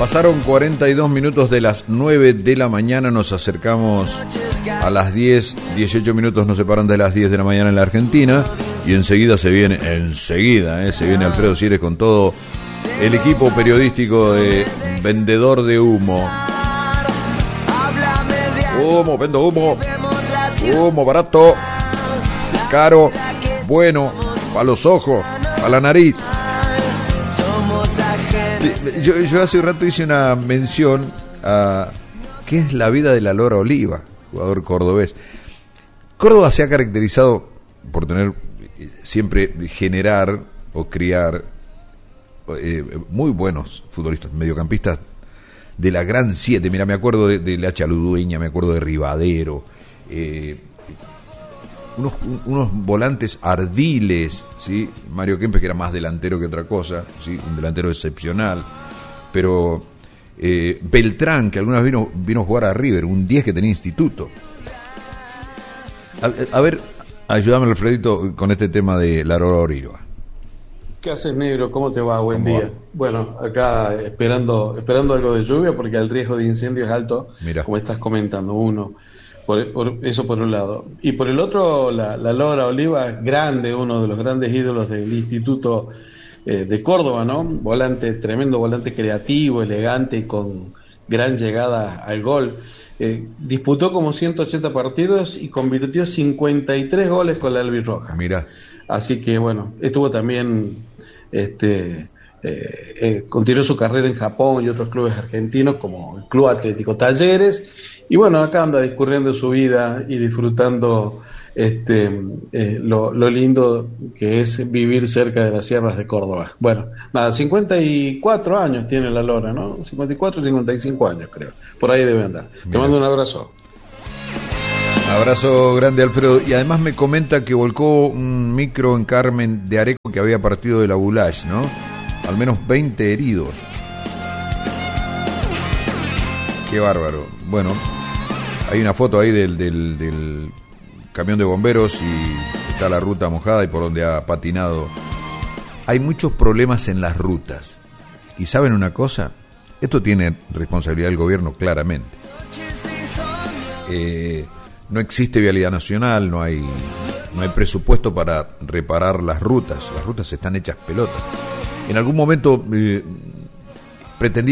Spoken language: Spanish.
Pasaron 42 minutos de las 9 de la mañana, nos acercamos a las 10, 18 minutos nos separan de las 10 de la mañana en la Argentina y enseguida se viene Alfredo Sieres con todo el equipo periodístico de Vendedor de Humo. Vendo humo barato, caro, bueno, para los ojos, para la nariz. Yo hace un rato hice una mención a qué es la vida de la Lora Oliva, jugador cordobés. Córdoba se ha caracterizado por siempre generar o criar muy buenos futbolistas, mediocampistas de la Gran Siete. Mira, me acuerdo de Lacha Ludueña, me acuerdo de Rivadero, unos volantes ardiles, ¿sí? Mario Kempes, que era más delantero que otra cosa, ¿sí? Un delantero excepcional, pero Beltrán, que alguna vez vino a jugar a River, un 10 que tenía instituto. A ver, ayúdame, Alfredito, con este tema de la Lora Oliva. ¿Qué haces, negro? ¿Cómo te va? Buen día. Bueno, acá esperando algo de lluvia porque el riesgo de incendio es alto. Mira, como estás comentando, eso por un lado. Y por el otro, la Lora Oliva, grande, uno de los grandes ídolos del Instituto de Córdoba, ¿no? Tremendo volante creativo, elegante y con gran llegada al gol. Disputó como 180 partidos y convirtió 53 goles con la albirroja. Mira. Así que bueno, estuvo también, continuó su carrera en Japón y otros clubes argentinos como el Club Atlético Talleres, y bueno, acá anda discurriendo su vida y disfrutando lo lindo que es vivir cerca de las sierras de Córdoba. Bueno, nada, 54 años tiene la Lora, ¿no? 54, 55 años creo, por ahí debe andar. Mira. Te mando un abrazo. Abrazo grande, Alfredo. Y además me comenta que volcó un micro en Carmen de Areco que había partido de la Boulage, ¿no? Al menos 20 heridos. Qué bárbaro. Bueno, hay una foto ahí del camión de bomberos y está la ruta mojada y por donde ha patinado. Hay muchos problemas en las rutas. ¿Y saben una cosa? Esto tiene responsabilidad del gobierno, claramente. No existe vialidad nacional, no hay presupuesto para reparar las rutas están hechas pelotas. En algún momento pretendía